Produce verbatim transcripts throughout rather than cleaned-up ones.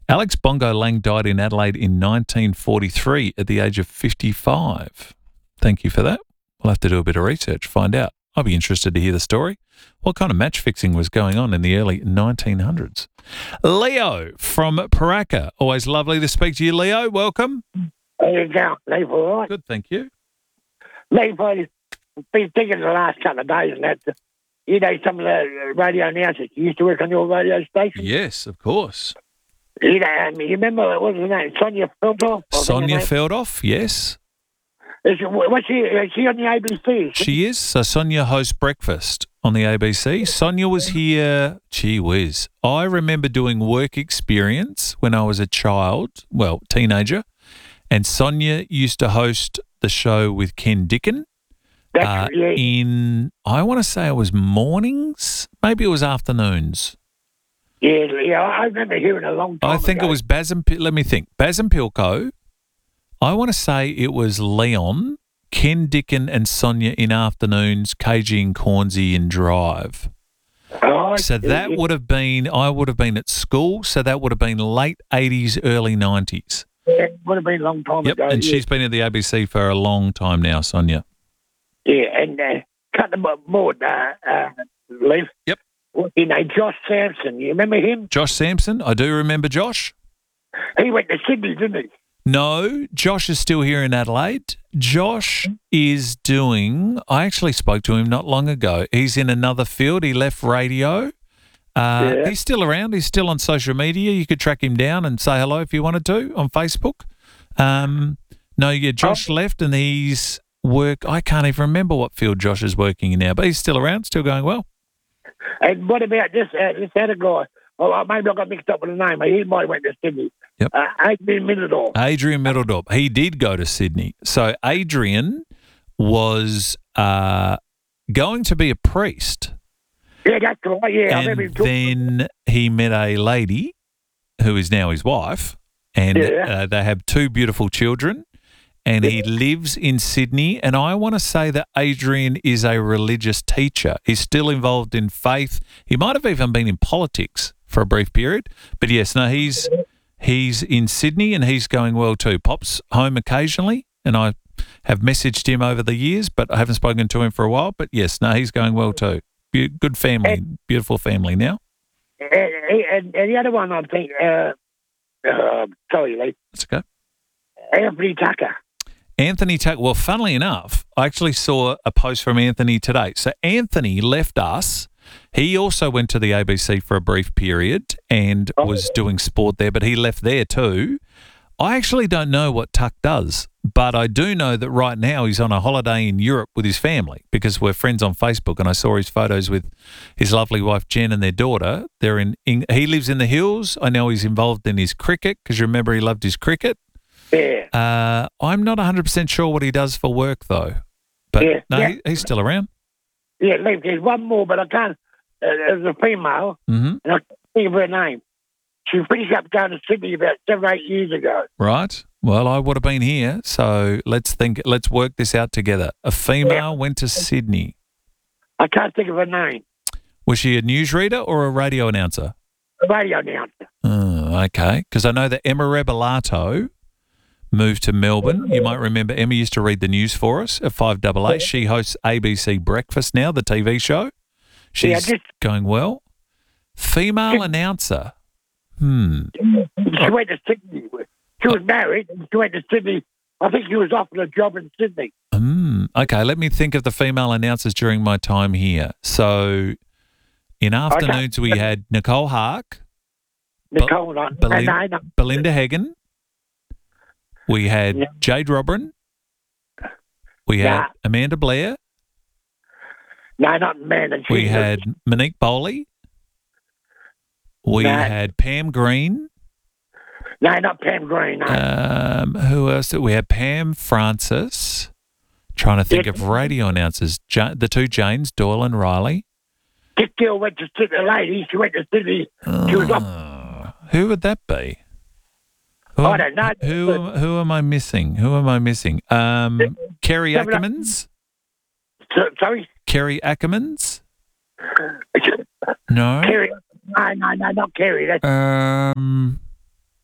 Alex Bongo Lang died in Adelaide in nineteen forty-three at the age of fifty-five. Thank you for that. We'll have to do a bit of research, find out. I'll be interested to hear the story. What kind of match fixing was going on in the early nineteen hundreds? Leo from Paraka. Always lovely to speak to you, Leo. Welcome. How you going, Leif? All right? Good, thank you. Leif, I've been thinking the last couple of days and that, you know, some of the radio announcers used to work on your radio station. Yes, of course. You know, um, you remember, what was her name? Sonia Feldhoff? Sonia Feldhoff, yes. Is she, what's she, is she on the A B C? She is. So Sonia hosts breakfast on the A B C. Sonia was here, gee whiz. I remember doing work experience when I was a child, well, teenager, and Sonia used to host the show with Ken Dicken. That's, uh, yeah. in, I want to say it was mornings, maybe it was afternoons. Yeah, yeah, I remember hearing a long time I think ago. it was Baz and, P- let me think, Baz and Pilko. I want to say it was Leon, Ken Dicken and Sonia in afternoons, K G and Cornsey in Drive. Oh, So that yeah, would have been, I would have been at school, so that would have been late eighties, early nineties. yeah, it would have been a long time Yep, ago. and yeah. she's been at the A B C for a long time now, Sonia. Yeah, and uh, cut them more, uh, uh, Leif. Yep. What's his name? Josh Sampson. You remember him? Josh Sampson, I do remember Josh. He went to Sydney, didn't he? No, Josh is still here in Adelaide. Josh is doing, I actually spoke to him not long ago. He's in another field. He left radio. Uh, Yeah. He's still around. He's still on social media. You could track him down and say hello if you wanted to on Facebook. Um, no, yeah, Josh left and he's work. I can't even remember what field Josh is working in now, but he's still around, still going well. And what about this uh, this other guy? Oh, maybe I got mixed up with the name. He might have went to Sydney. Yep. Uh, Adrian Middledorf. Adrian Middledorp. He did go to Sydney. So Adrian was uh, going to be a priest. Yeah, that's right. Yeah, I remember him And talking. then he met a lady who is now his wife, and Yeah. uh, they have two beautiful children. And he lives in Sydney. And I want to say that Adrian is a religious teacher. He's still involved in faith. He might have even been in politics for a brief period. But yes, no, he's he's in Sydney and he's going well too. Pops home occasionally, and I have messaged him over the years, but I haven't spoken to him for a while. But yes, no, he's going well too. Be- good family, beautiful family now. And, and, and the other one, I think, uh, uh, sorry, Lee, Let's go. Anthony Tucker. Anthony Tucker. Well, funnily enough, I actually saw a post from Anthony today. So Anthony left us. He also went to the A B C for a brief period and was doing sport there, but he left there too. I actually don't know what Tuck does, but I do know that right now he's on a holiday in Europe with his family because we're friends on Facebook, and I saw his photos with his lovely wife Jen and their daughter. They're in. in he lives in the hills. I know he's involved in his cricket because remember he loved his cricket. Yeah. Uh, I'm not one hundred percent sure what he does for work, though. But Yeah, no, yeah. He, he's still around. Yeah, Lee, there's one more, but I can't. Uh, there's a female, Mm-hmm. and I can't think of her name. She finished up going to Sydney about seven, eight years ago. Right. Well, I would have been here, so let's think. Let's work this out together. A female Yeah. went to Sydney. I can't think of her name. Was she a newsreader or a radio announcer? A radio announcer. Oh, okay. Because I know that Emma Rebelato moved to Melbourne. You might remember Emma used to read the news for us at five A A. She hosts A B C Breakfast now, the T V show. She's Yeah, just- going well. Female announcer. Hmm. She went to Sydney. She was married, and she went to Sydney. I think she was offered a job in Sydney. Hmm. Okay, let me think of the female announcers during my time here. So in afternoons we had Nicole Hark, Nicole, no, no, Belin- no, no. Belinda Hagen. We had Yeah. Jade Robrin. We had Yeah. Amanda Blair. No, not man. and she We was- had Monique Bowley. We No. had Pam Green. No, not Pam Green. No. Um, who else? Did we had Pam Francis. Trying to think Yeah. of radio announcers. Ja- the two Janes, Doyle and Riley. This girl went to Sydney. The lady, she went to Sydney. She was up. Oh, who would that be? Who, I am- don't know. Who, am- who am I missing? Who am I missing? Um, Kerry Yeah, but I- Ackermans? So, sorry? Kerry Ackermans? No. Kerry. No, no, no, not Kerry. That's, Um,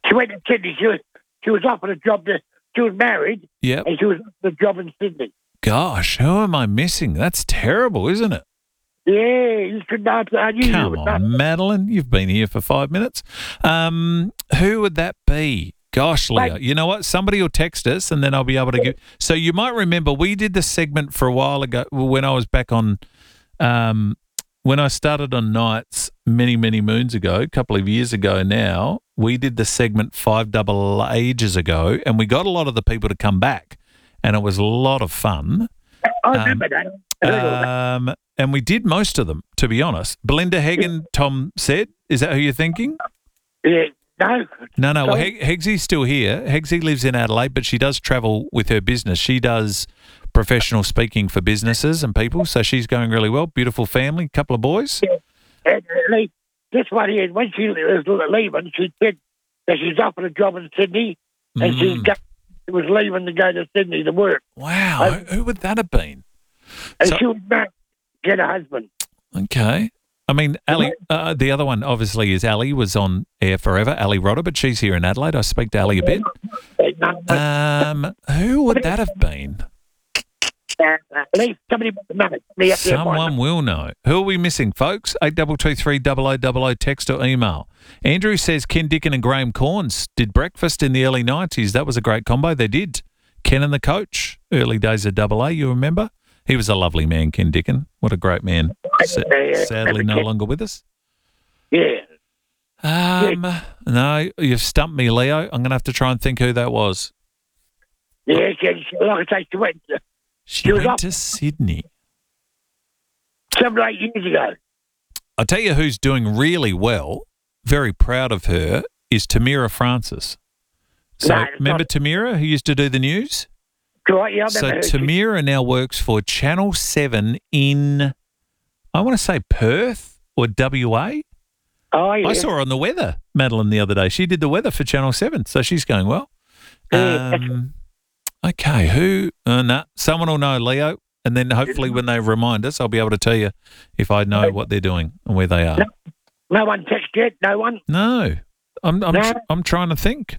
She went to Sydney. She was she was offered a job. To, she was married. Yep. And she was offered a job in Sydney. Gosh, who am I missing? That's terrible, isn't it? Yeah, you should know. I knew Come you would on, know. Madeline. You've been here for five minutes. Um, who would that be? Gosh, Leo. Mate. You know what? Somebody will text us and then I'll be able to give. So you might remember we did the segment for a while ago when I was back on, um, when I started on nights many, many moons ago, a couple of years ago now, we did the segment five double ages ago and we got a lot of the people to come back and it was a lot of fun. I remember that. I heard all that. Um, and we did most of them, to be honest. Belinda Hagen, Tom said, is that who you're thinking? Yeah, no. No, no. Well, Sorry? Heg- Hegsy's still here. Hegsy lives in Adelaide, but she does travel with her business. She does professional speaking for businesses and people, so she's going really well. Beautiful family, couple of boys. And, uh, Lee, this one here, when she was leaving, she said that she's offered a job in Sydney, and she, Mm. got, she was leaving to go to Sydney to work. Wow, I- who, who would that have been? And So- she was married to get a husband. Okay. I mean, Ali, uh, the other one obviously is Ali, was on air forever, Ali Rodder, but she's here in Adelaide. I speak to Ali a bit. No, no, Um, who would that have been? uh, Lee, somebody must know. Me up there, Someone will know. Who are we missing, folks? eight two two three double oh double oh, text or email. Andrew says Ken Dicken and Graham Corns did breakfast in the early nineties. That was a great combo. They did. Ken and the coach, early days of Double A, you remember? He was a lovely man, Ken Dicken. What a great man. Sa- Yeah, sadly, no Ken. longer with us. Yeah. Um, no, you've stumped me, Leo. I'm going to have to try and think who that was. Yeah, she, she, like I say, she went uh, She She was went up- to Sydney. seven or eight years ago. I'll tell you who's doing really well, very proud of her, is Tamira Francis. So No, it's remember not. Tamira, who used to do the news? Right, yeah, I So remember her. She- Tamira now works for Channel seven in, I want to say Perth or W A. Oh, yeah. I saw her on the weather, Madeline, the other day. She did the weather for Channel seven, so she's going well. Yeah. Um, okay, who? Uh, nah, someone will know, Leo, and then hopefully when they remind us, I'll be able to tell you if I know what they're doing and where they are. No. No one texted yet? No one? No, I'm I'm No. I'm trying to think.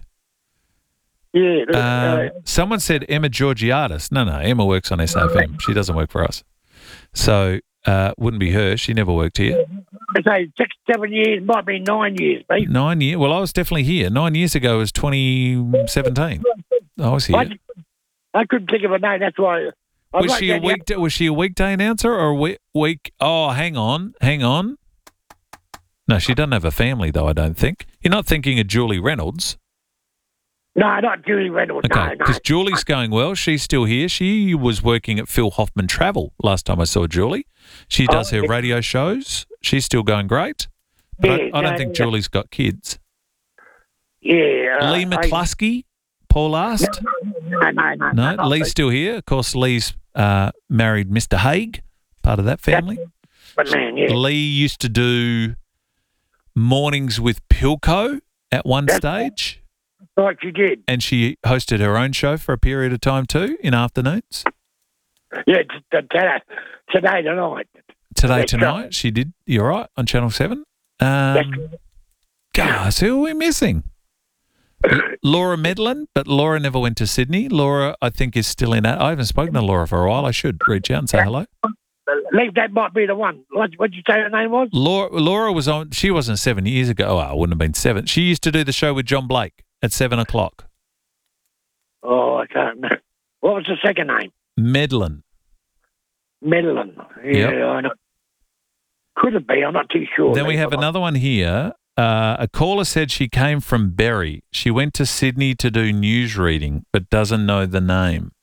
Yeah. Um, uh, someone said Emma Georgiadis. No, no, Emma works on S A F M. She doesn't work for us, so uh, wouldn't be her. She never worked here. I say six, seven years, might be nine years, mate. Nine years. Well, I was definitely here. Nine years ago was twenty seventeen. I was here. I, I couldn't think of a name, that's why. I Was wrote she a down the- week? Was she a weekday announcer or a week? week oh, hang on, hang on. No, she doesn't have a family, though. I don't think. You're not thinking of Julie Reynolds, No, not Julie Reynolds. okay? No, no. Because Julie's going well. She's still here. She was working at Phil Hoffman Travel last time I saw Julie. She does Oh, her yeah. radio shows. She's still going great. But I, Yeah, I don't no, think no. Julie's got kids. Yeah. Uh, Lee I- McCluskey, Paul asked. No, no, no. No, no, Lee's still here. Of course, Lee's uh, married Mister Haig, part of that family. But man, yeah. Lee used to do mornings with Pilco at one That's- stage, Like you did. and she hosted her own show for a period of time too in afternoons. Yeah, t- t- today, today tonight. Today That's tonight, right. she did. You're right on Channel Seven. Um, guys, who are we missing? L- Laura Medlin, but Laura never went to Sydney. Laura, I think, is still in. I haven't spoken to Laura for a while. I should reach out and say hello. Leave that might be the one. What what'd you say her name was? Laura, Laura was on. She wasn't seven years ago. Oh, it wouldn't have been seven. She used to do the show with John Blake at seven o'clock. Oh, I can't remember. What was the second name? Medlin. Medlin. Yeah, Yep. I know. Could have been. I'm not too sure. Then we have another one here. Uh, a caller said she came from Berry. She went to Sydney to do news reading, but doesn't know the name.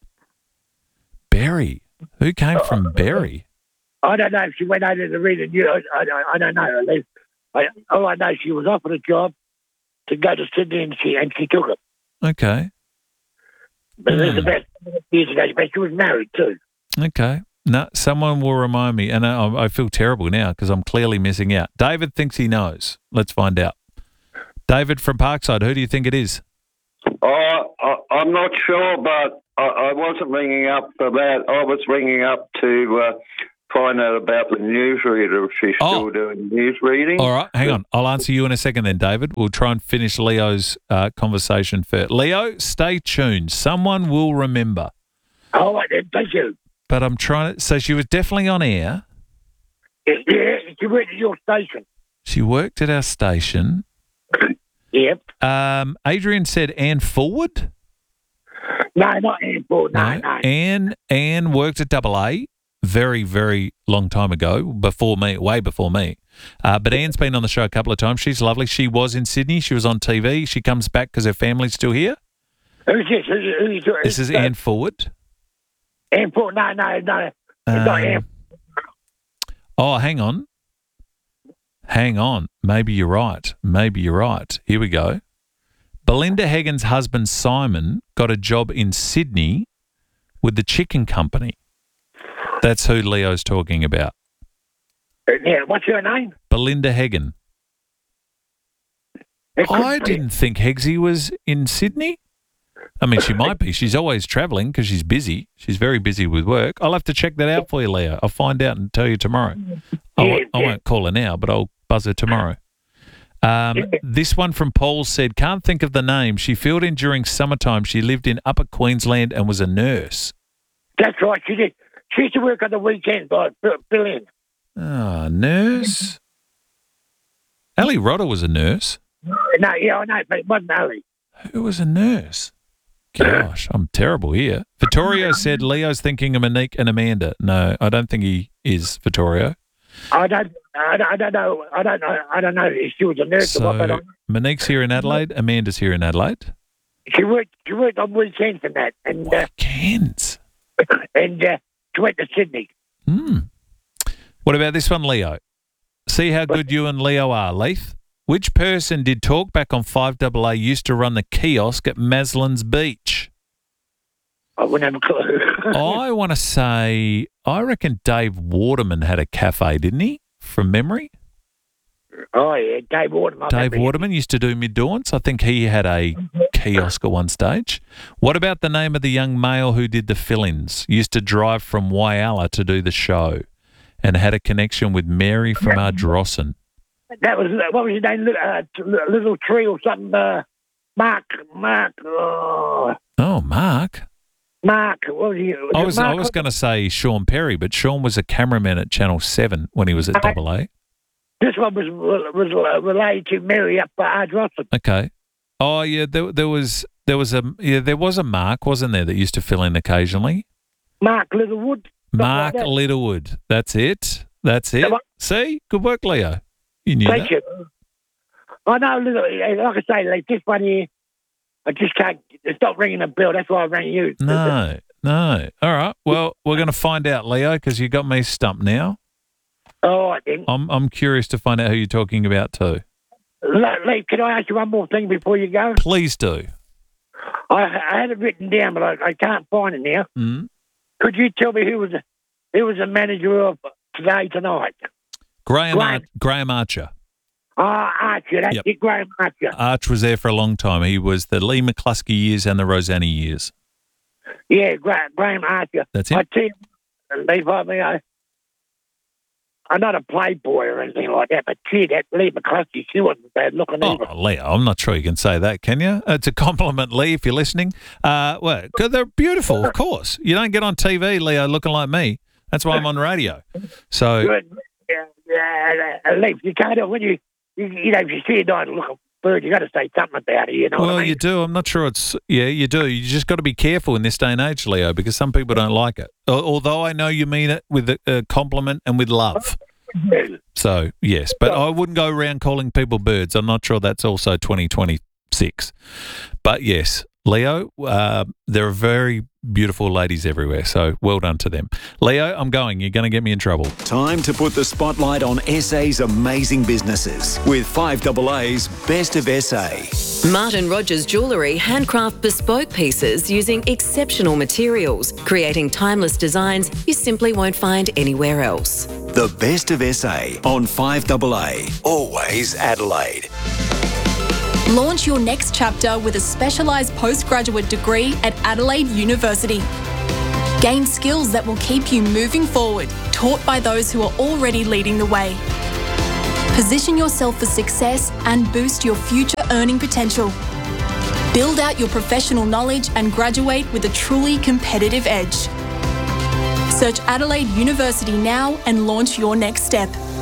Berry. Who came from Berry? I don't know if she went over to read a news. I, I, I don't know. At least, I, all I know, she was offered a job to go to Sydney, and she and she took it. Okay. But this is Hmm. about years ago. But she was married too. Okay. No, someone will remind me, and I, I feel terrible now because I'm clearly missing out. David thinks he knows. Let's find out. David from Parkside, who do you think it is? Oh, I, I'm not sure, but I, I wasn't ringing up for that. I was ringing up to uh, find out about the newsreader if she's Oh. still doing news reading. All right, hang on. I'll answer you in a second then, David. We'll try and finish Leo's uh, conversation first. Leo, stay tuned. Someone will remember. All right, then. Thank you. But I'm trying to... So she was definitely on air. Yeah, she went to your station. She worked at our station. Yep. Um, Adrian said Anne Forward. No, not Airport. No, no. Anne, Anne worked at Double A very, very long time ago, before me, way before me. Uh, but Anne's been on the show a couple of times. She's lovely. She was in Sydney. She was on T V. She comes back because her family's still here. Who's this? Who's, who's, who's, This is Anne Forward. Airport. No, no, no. It's not Um, Airport. Oh, hang on. Hang on. Maybe you're right. Maybe you're right. Here we go. Belinda Hagen's husband, Simon, got a job in Sydney with the chicken company. That's who Leo's talking about. Yeah, what's her name? Belinda Hagen. It could I be. didn't think Hegsy was in Sydney. I mean, she might be. She's always travelling because she's busy. She's very busy with work. I'll have to check that out for you, Leo. I'll find out and tell you tomorrow. I Yeah, won't, I yeah. won't call her now, but I'll buzz her tomorrow. Um, Yeah. this one from Paul said, can't think of the name. She filled in during summertime. She lived in Upper Queensland and was a nurse. That's right. She did. She used to work on the weekends, but fill in. Ah, nurse? Ali Rodder was a nurse. No, yeah, I know, but it wasn't Ali. Who was a nurse? Gosh, I'm terrible here. Vittorio said Leo's thinking of Monique and Amanda. No, I don't think he is, Vittorio. I don't, I don't, I don't know. I don't know. I don't know if she was a nurse or what. But So I, Monique's here in Adelaide. Amanda's here in Adelaide. she worked. She worked on weekends and that, and uh, Weekends. and uh, she went to Sydney. Hmm. What about this one, Leo? See how good you and Leo are, Leith. Which person did Talkback on five A A used to run the kiosk at Maslin's Beach? I wouldn't have a clue. I want to say, I reckon Dave Waterman had a cafe, didn't he? From memory. Oh yeah, Dave Waterman. I Dave remember him. Waterman used to do mid-dawns. I think he had a kiosk at one stage. What about the name of the young male who did the fill-ins? Used to drive from Whyalla to do the show and had a connection with Mary from Ardrossan. That was what was his name? Uh, little tree or something. Uh, Mark. Mark. Oh, Oh, Mark. Mark. What was he? Was I it was I Mark? was going to say Sean Perry, but Sean was a cameraman at Channel seven when he was at Okay. Double A. This one was was uh, related to Mary up by Ardrossan. Okay. Oh yeah, there, there was there was a yeah there was a Mark, wasn't there, that used to fill in occasionally? Mark Littlewood. something Mark like that. Littlewood. That's it. That's it. Come on. See, good work, Leo. You knew Thank that. you. I know, little, like I say, like this one here, I just can't. It's not ringing a bell. That's why I rang you. No, no. All right. Well, we're going to find out, Leo, because you got me stumped now. All right then. I'm I'm curious to find out who you're talking about too. Le- Lee, can I ask you one more thing before you go? Please do. I, I had it written down, but I, I can't find it now. Mm. Could you tell me who was who was the manager of Today Tonight? Graham Graham. Ar- Graham Archer. Ah, Archer. That's Yep. it, Graham Archer. Arch was there for a long time. He was the Lee McCluskey years and the Rosanna years. Yeah, Graham, Graham Archer. That's I it. tell you, Lee, I mean, I, I'm not a playboy or anything like that, but gee, that Lee McCluskey, she wasn't bad looking either. Oh, Leo, I'm not sure you can say that, can you? It's a compliment, Lee, if you're listening. Uh, well, 'cause they're beautiful, of course. You don't get on T V, Leo, looking like me. That's why I'm on radio. So, Good. Yeah, yeah, uh, Lee, you can't help when you, you, you know, if you see a nice looking bird, you got to say something about it, you know well, what I mean? you do. I'm not sure it's, yeah, you do. You just got to be careful in this day and age, Leo, because some people don't like it. Al- Although I know you mean it with a, a compliment and with love. So, yes, but I wouldn't go around calling people birds. I'm not sure that's also twenty twenty-six. But yes, Leo, uh, there are very beautiful ladies everywhere. So well done to them. Leo, I'm going. You're going to get me in trouble. Time to put the spotlight on S A's amazing businesses with five A A's Best of S A. Martin Rogers Jewellery handcraft bespoke pieces using exceptional materials, creating timeless designs you simply won't find anywhere else. The Best of S A on five A A. Always Adelaide. Launch your next chapter with a specialised postgraduate degree at Adelaide University. Gain skills that will keep you moving forward, taught by those who are already leading the way. Position yourself for success and boost your future earning potential. Build out your professional knowledge and graduate with a truly competitive edge. Search Adelaide University now and launch your next step.